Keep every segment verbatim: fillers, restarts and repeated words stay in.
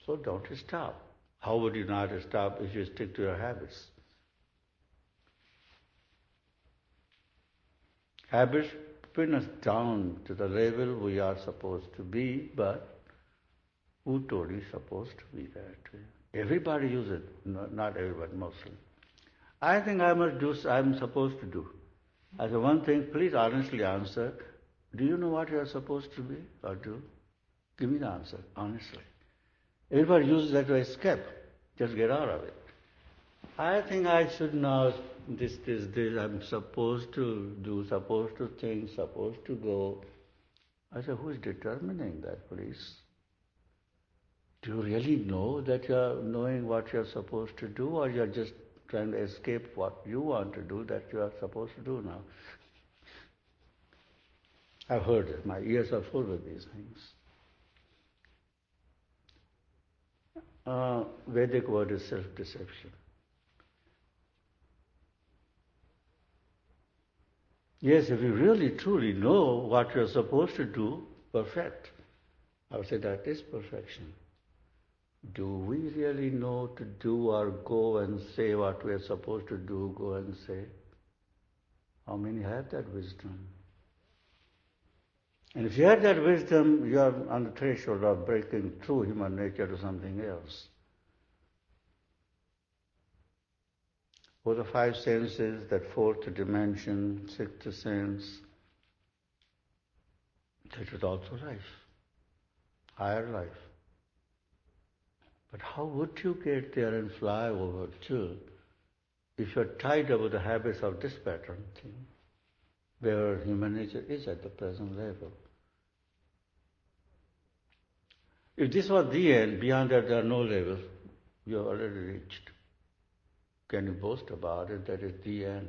So don't stop. How would you not stop if you stick to your habits? Habits bring us down to the level we are supposed to be, but who told you supposed to be that way? Everybody uses it, no, not everybody, mostly. I think I must do, I'm supposed to do. I said, one thing, please honestly answer. Do you know what you are supposed to be or do? Give me the answer, honestly. Everybody uses that to escape. Just get out of it. I think I should know this, this, this. I'm supposed to do, supposed to think, supposed to go. I said, who is determining that, please? Do you really know that you are knowing what you are supposed to do, or you are just trying to escape what you want to do that you are supposed to do now? I've heard it. My ears are full with these things. Uh, Vedic word is self-deception. Yes, if you really truly know what you're supposed to do, perfect. I would say that is perfection. Do we really know to do or go and say what we are supposed to do, go and say? How many have that wisdom? And if you have that wisdom, you are on the threshold of breaking through human nature to something else. For the five senses, that fourth dimension, sixth sense, that is also life, higher life. But how would you get there and fly over too if you're tied up with the habits of this pattern thing, where human nature is at the present level? If this was the end, beyond that there are no levels, you have already reached. Can you boast about it? That is the end.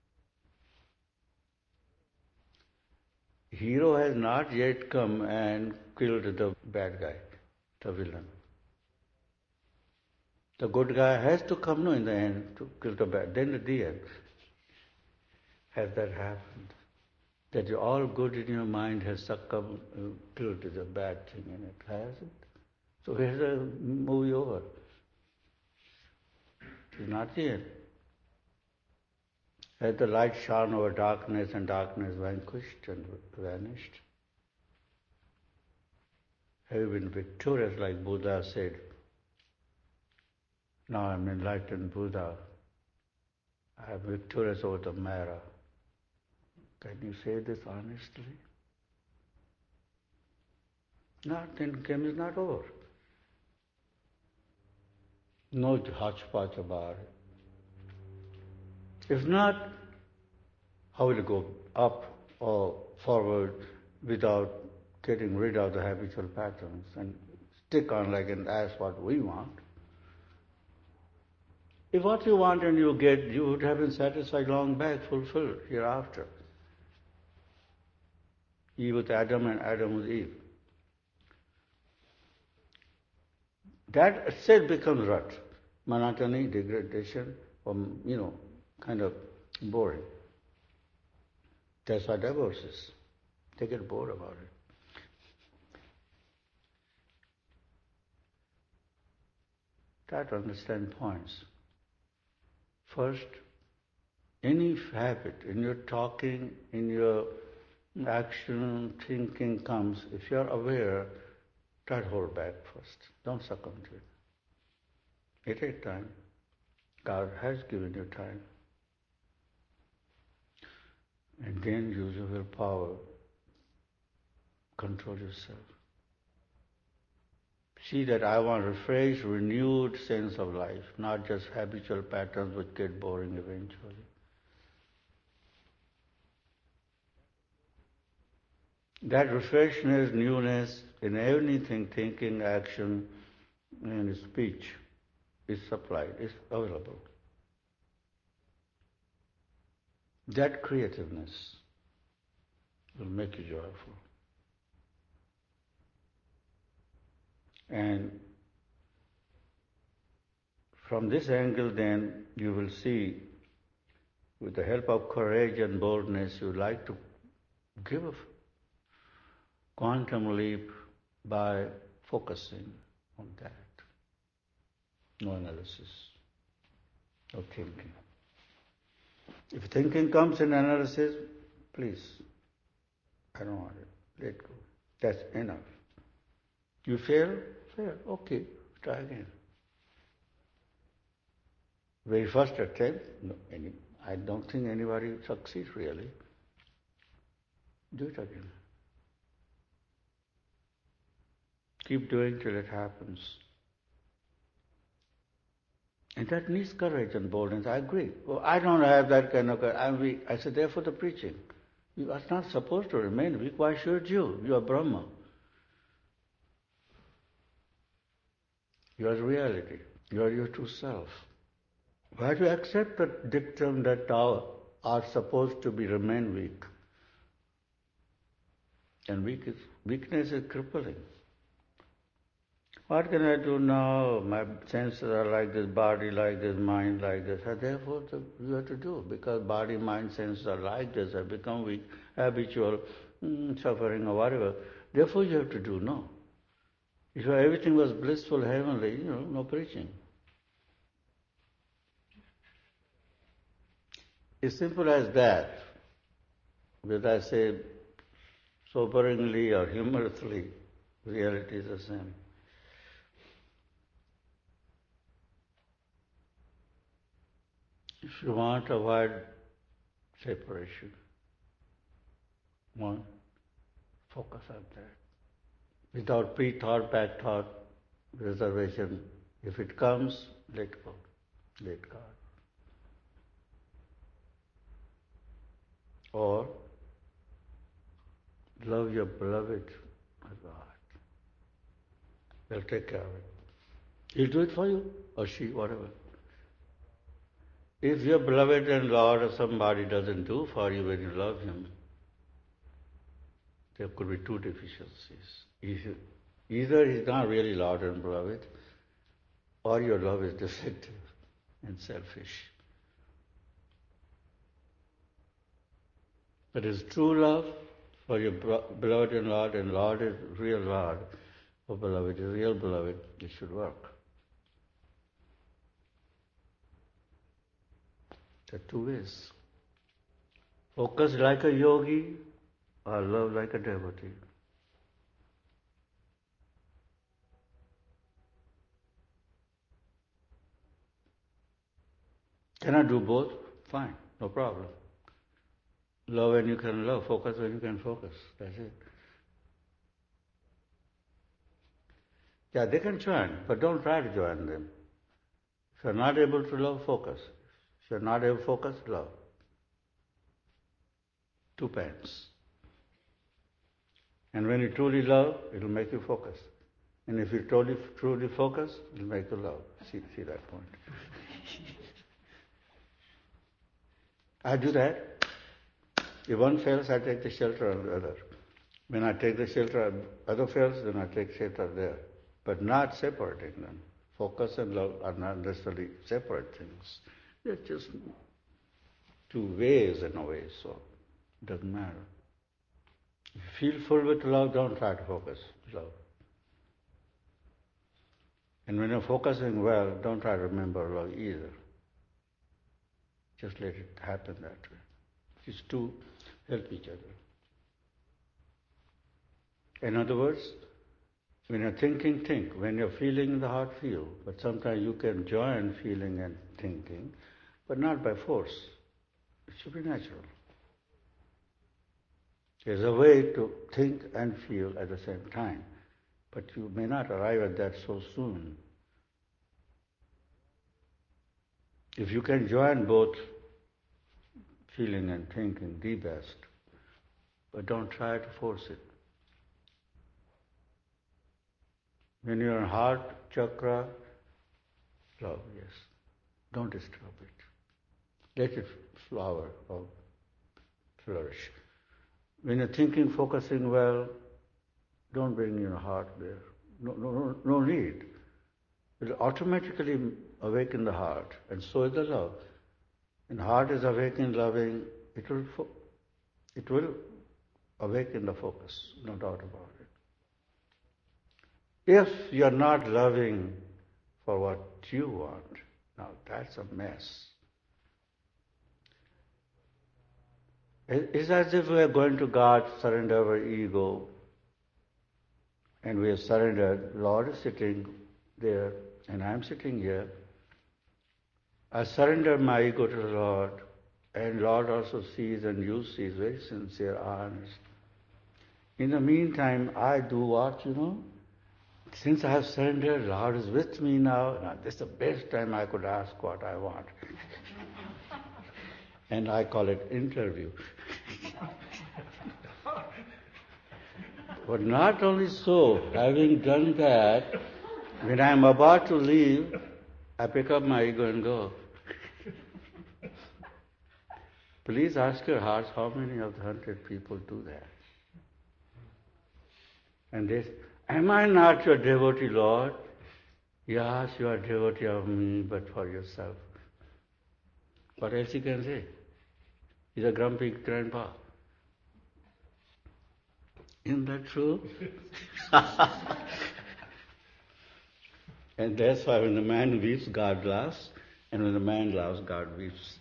Hero has not yet come and killed the bad guy, the villain. The good guy has to come no, in the end to kill the bad. Then at the end, has that happened? That all good in your mind has succumbed, uh, killed the bad thing in it, has it? So here's the movie over. It's not the end. Has the light shone over darkness and darkness vanquished and vanished? Have you been victorious like Buddha said? Now I'm enlightened Buddha. I am victorious over the Mara. Can you say this honestly? Not, then game is not over. No hodgepodge about it. If not, how will it go up or forward without getting rid of the habitual patterns and stick on like an ass what we want? If what you want and you get, you would have been satisfied long back, fulfilled hereafter. Eve with Adam and Adam with Eve. That itself becomes rut, monotony, degradation, or, you know, kind of boring. That's why divorce is. They get bored about it. Try to understand points. First, any habit in your talking, in your action, thinking comes, if you're aware, try to hold back first. Don't succumb to it. It takes time. God has given you time. And then use your willpower. Control yourself. See that I want a fresh, renewed sense of life, not just habitual patterns which get boring eventually. That refreshness, newness in anything, thinking, action, and speech is supplied, is available. That creativeness will make you joyful. And from this angle then, you will see, with the help of courage and boldness, you like to give a quantum leap by focusing on that. no analysis, no thinking. If thinking comes in analysis, please, I don't want it, let go. That's enough. You fail? Fail. Okay, try again. Very first attempt, no, any, I don't think anybody succeeds really. Do it again. Keep doing till it happens. And that needs courage and boldness. I agree. Well, I don't have that kind of courage. I'm weak. I said, therefore the preaching. You are not supposed to remain weak. Why should you? You are Brahma. You are reality. You are your true self. Why do you accept the dictum that thou art supposed to be remain weak? And weak is, weakness is crippling. What can I do now? My senses are like this, body like this, mind like this. And therefore, the, you have to do. Because body, mind, senses are like this, have become weak, habitual, mm, suffering or whatever. Therefore, you have to do. No. If everything was blissful, heavenly, you know, no preaching. It's simple as that. Whether I say soberingly or humorously, reality is the same. If you want to avoid separation, one, focus on that. Without pre-thought, back thought, reservation. If it comes, let go. Let God. Or love your beloved as God. They'll take care of it. He'll do it for you, or she, whatever. If your beloved and Lord or somebody doesn't do for you when you love him, there could be two deficiencies. Either he's not really Lord and beloved, or your love is defective and selfish. But his true love for your beloved and Lord, and Lord is real Lord, for beloved is real beloved, it should work. There are two ways. Focus like a yogi, or love like a devotee. Can I do both? Fine, no problem. Love when you can love, focus when you can focus. That's it. Yeah, they can join, but don't try to join them. If you're not able to love, focus. If you're not able to focus, love. Two pants. And when you truly love, it'll make you focus. And if you truly, truly focus, it'll make you love. See, see that point. I do that. If one fails, I take the shelter of the other. When I take the shelter of the other fails, then I take shelter there. But not separating them. Focus and love are not necessarily separate things. They're just two ways in a way, so it doesn't matter. If you feel full with love, don't try to focus love. And when you're focusing well, don't try to remember love either. Just let it happen that way. These two help each other. In other words, when you're thinking, think. When you're feeling, the heart feel. But sometimes you can join feeling and thinking, but not by force. It should be natural. There's a way to think and feel at the same time, but you may not arrive at that so soon. If you can join both feeling and thinking, the best, but don't try to force it. When you're in heart chakra, love, yes. Don't disturb it. Let it flower or flourish. When you're thinking, focusing well, don't bring your heart there. No, no, no, no need. It will automatically awaken the heart, and so is the love. When heart is awakened, loving, it will, fo- it will awaken the focus, no doubt about it. If you are not loving, for what you want. Now that's a mess. It's as if we are going to God, surrender our ego, and we have surrendered. Lord is sitting there, and I'm sitting here. I surrender my ego to the Lord, and Lord also sees, and you see, is very sincere, honest. In the meantime, I do what, you know? Since I have surrendered, Lord is with me now. Now this is the best time I could ask what I want. And I call it interview. But not only so, having done that, when I am about to leave, I pick up my ego and go. Please ask your hearts how many of the hundred people do that. And they say, am I not your devotee, Lord? Yes, you are devotee of me, but for yourself. What else he can say? He's a grumpy grandpa. Isn't that true? And that's why when the man weeps, God laughs, and when the man laughs, God weeps.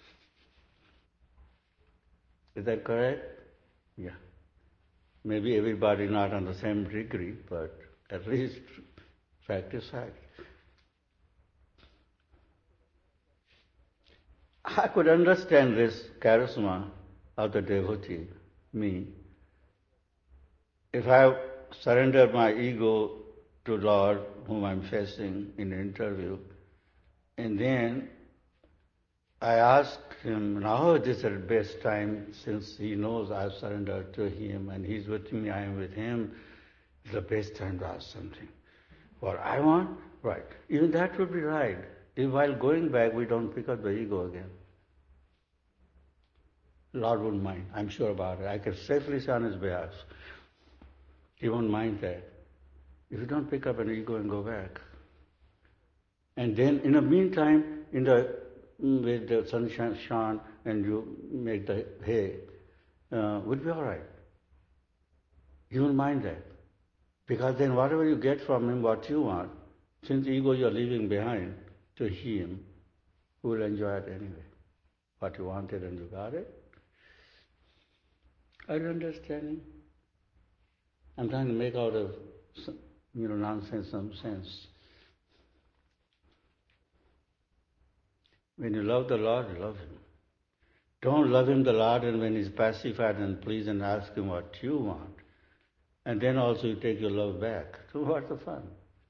Is that correct? Yeah. Maybe everybody not on the same degree, but at least fact is fact. I could understand this charisma of the devotee, me, if I surrender my ego to Lord, whom I'm facing in an interview, and then I ask him, now this is the best time, since he knows I've surrendered to him and he's with me, I am with him, it's the best time to ask something. What I want? Right. Even that would be right. If while going back we don't pick up the ego again. Lord wouldn't mind, I'm sure about it. I can safely say on his behalf. He won't mind that. If you don't pick up an ego and go back. And then in the meantime, in the with the sunshine shine and you make the hay, uh, would be all right. He won't mind that. Because then whatever you get from him, what you want, since ego you're leaving behind to him, who will enjoy it anyway. What you wanted and you got it. Are you understanding? I'm trying to make out of, you know, nonsense some sense. When you love the Lord, you love him. Don't love him the Lord and when he's pacified and pleased and ask him what you want. And then also you take your love back. So what's the fun?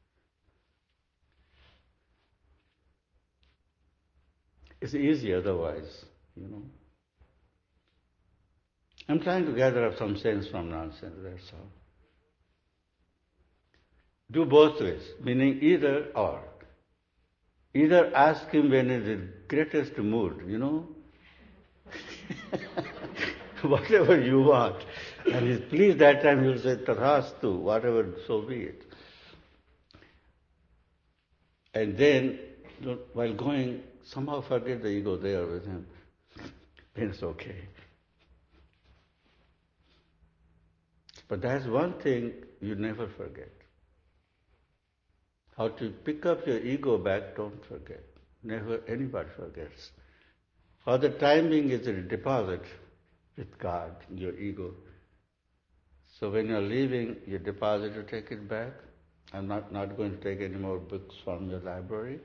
It's easy otherwise, you know. I'm trying to gather up some sense from nonsense, that's all. Do both ways, meaning either or. Either ask him when he's in greatest mood, you know. Whatever you want. And he's pleased that time, he'll say, Tathastu, whatever, so be it. And then, while going, somehow forget the ego there with him. Then it's okay. But that's one thing you never forget. How to pick up your ego back, don't forget. Never anybody forgets. For the time being, it's a deposit with God, your ego. So when you're leaving, you deposit to take it back. I'm not, not going to take any more books from your library.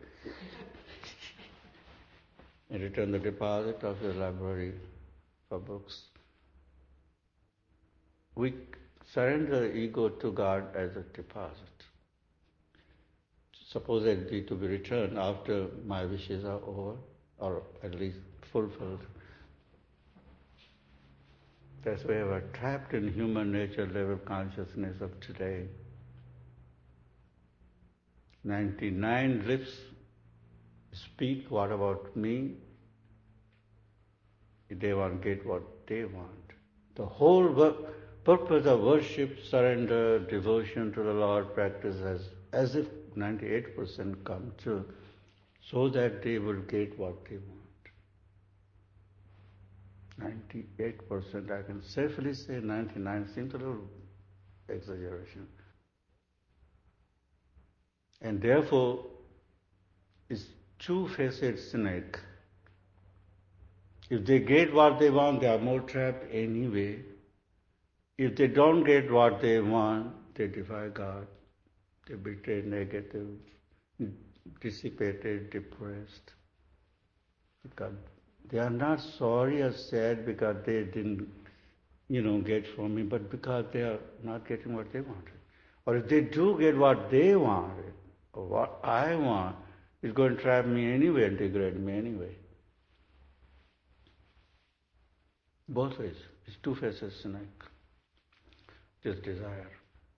And return the deposit of your library for books. We surrender the ego to God as a deposit. Supposedly to be returned after my wishes are over, or at least fulfilled. That's why we're trapped in human nature level consciousness of today. ninety-nine lips speak, what about me? They want to get what they want. The whole work, purpose of worship, surrender, devotion to the Lord practice as, as if ninety-eight percent come true, so that they will get what they want. ninety-eight percent, I can safely say ninety-nine, seems a little exaggeration. And therefore, is two-faced snake. If they get what they want, they are more trapped anyway. If they don't get what they want, they defy God. They become negative, dissipated, depressed. Because they are not sorry or sad because they didn't, you know, get from me, but because they are not getting what they wanted. Or if they do get what they wanted, or what I want, it's going to trap me anyway and degrade me anyway. Both ways. It's two-faced snake. This desire.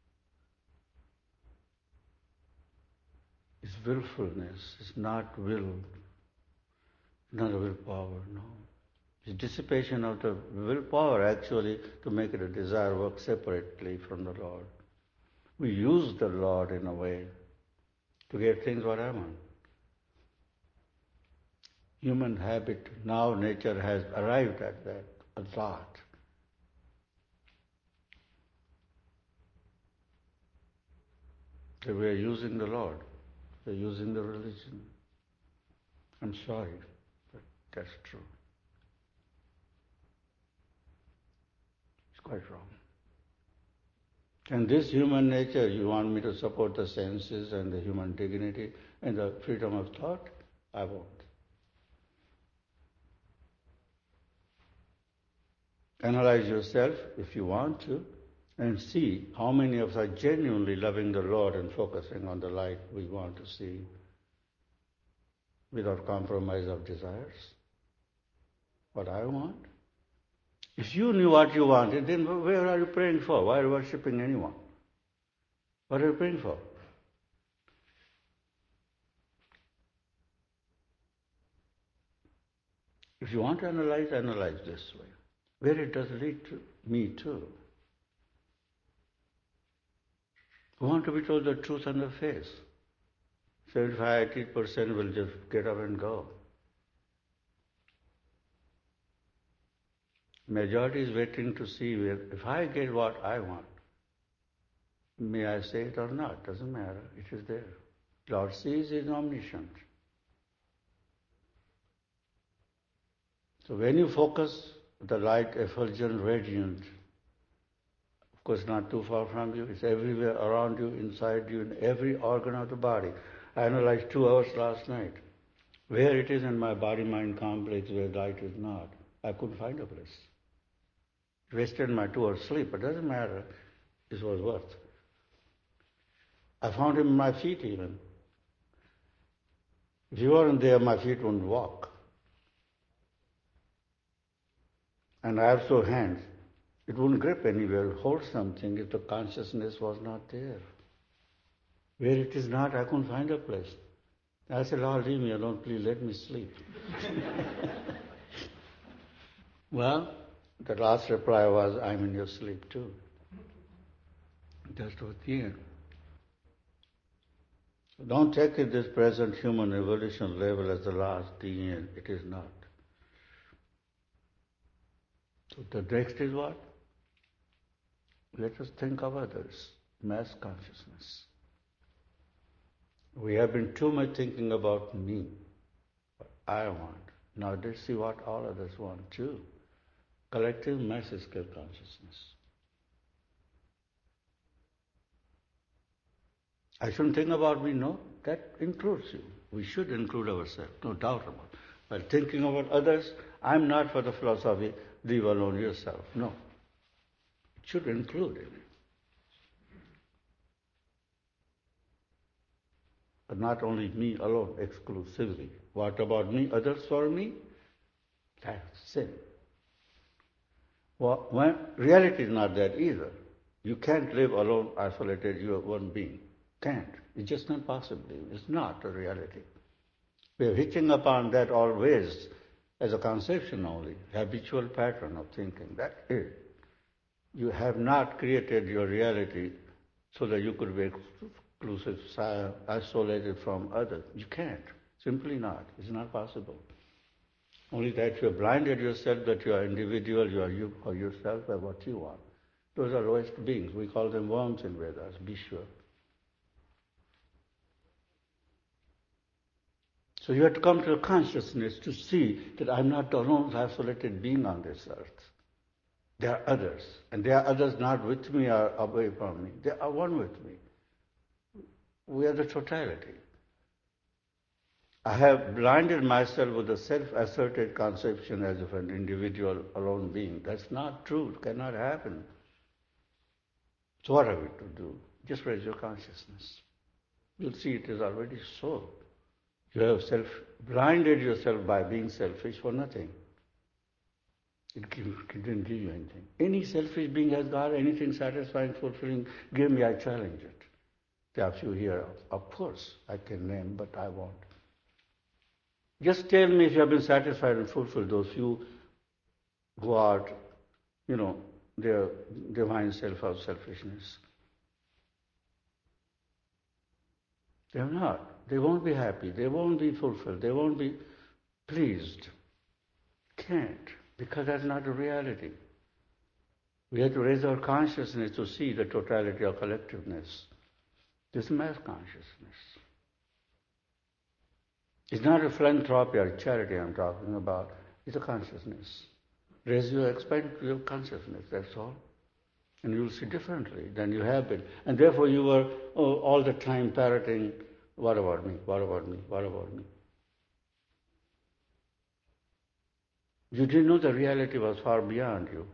It's willfulness. It's not will. Not a willpower, no. It's dissipation of the willpower actually to make it a desire work separately from the Lord. We use the Lord in a way to get things what I want. Human habit, now nature has arrived at that a lot. So we are using the Lord. We are using the religion. I'm sorry, but that's true. It's quite wrong. And this human nature, you want me to support the senses and the human dignity and the freedom of thought? I won't. Analyze yourself if you want to and see how many of us are genuinely loving the Lord and focusing on the light we want to see without compromise of desires. What I want? If you knew what you wanted, then where are you praying for? Why are you worshipping anyone? What are you praying for? If you want to analyze, analyze this way. Where it does lead to me too. We want to be told the truth on the face. seventy-five, eighty percent will just get up and go. Majority is waiting to see where, if I get what I want, may I say it or not, doesn't matter, it is there. Lord sees, He is omniscient. So when you focus the light, effulgent, radiant, of course not too far from you, it's everywhere around you, inside you, in every organ of the body. I analyzed two hours last night. Where it is in my body-mind complex where light is not, I couldn't find a place. Wasted my two hours sleep, but it doesn't matter. It was worth. I found him in my feet even. If you weren't there, my feet wouldn't walk. And I have so hands. It wouldn't grip anywhere, hold something if the consciousness was not there. Where it is not, I couldn't find a place. I said, Lord, leave me alone, please let me sleep. Well, the last reply was, I'm in your sleep too. Just what the end. So don't take it this present human evolution level as the last, the end. It is not. So the next is what? Let us think of others. Mass consciousness. We have been too much thinking about me, what I want. Now let's see what all others want too. Collective mass scale consciousness. I shouldn't think about me, no. That includes you. We should include ourselves, no doubt about it. But thinking about others, I'm not for the philosophy, leave alone yourself. No. It should include it. But not only me alone, exclusively. What about me, others for me? That's sin. Well, when reality is not that either. You can't live alone, isolated, you are one being. Can't. It's just not possible. It's not a reality. We are hitching upon that always as a conception only, habitual pattern of thinking. That's it. You have not created your reality so that you could be exclusive, isolated from others. You can't. Simply not. It's not possible. Only that you have blinded yourself that you are individual, you are you for yourself and what you want. Those are lowest beings. We call them worms in Vedas, be sure. So you have to come to a consciousness to see that I'm not the alone isolated being on this earth. There are others, and there are others not with me or away from me. They are one with me. We are the totality. I have blinded myself with a self-asserted conception as of an individual alone being. That's not true. It cannot happen. So what are we to do? Just raise your consciousness. You'll see it is already so. You have self blinded yourself by being selfish for nothing. It, give, it didn't give you anything. Any selfish being has got anything satisfying, fulfilling. Give me, I challenge it. There are a few here, of course, I can name, but I won't. Just tell me if you have been satisfied and fulfilled, those few who are, you know, their divine self of selfishness. They're not. They won't be happy. They won't be fulfilled. They won't be pleased. Can't, because that's not the reality. We have to raise our consciousness to see the totality of collectiveness. This mass consciousness. It's not a philanthropy or charity I'm talking about. It's a consciousness. Raise your, expand your consciousness, that's all. And you'll see differently than you have been. And therefore you were oh, all the time parroting, what about me, what about me, what about me? You didn't know the reality was far beyond you.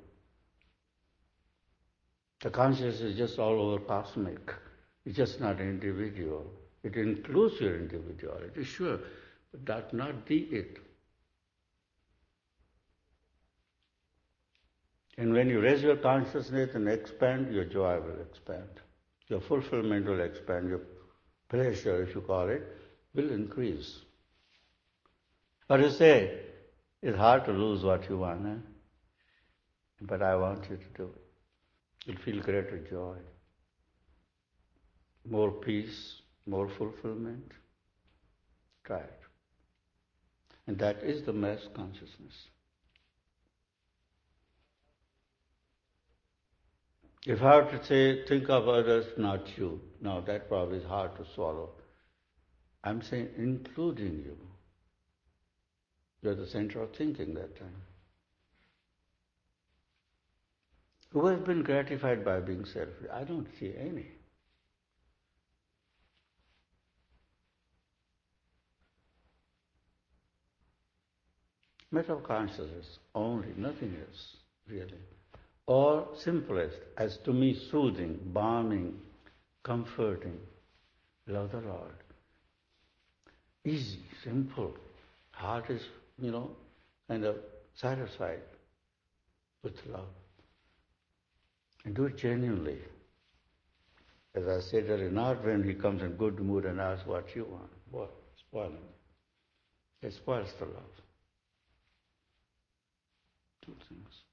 The consciousness is just all over cosmic. It's just not individual. It includes your individuality, sure, but that's not the it. And when you raise your consciousness and expand, your joy will expand. Your fulfillment will expand. Your pleasure, if you call it, will increase. But you say, it's hard to lose what you want, eh? But I want you to do it. You'll feel greater joy, more peace, more fulfillment. Try it. And that is the mass consciousness. If I have to say, think of others, not you, now that probably is hard to swallow. I'm saying including you. You're the center of thinking that time. Who has been gratified by being selfish? I don't see any. Matter of consciousness only, nothing else, really. Or simplest, as to me soothing, balming, comforting. Love the Lord. Easy, simple. Heart is, you know, kind of satisfied with love. And do it genuinely. As I said earlier, not when he comes in good mood and asks what you want. Boy, spoiling. It spoils the love. Two things.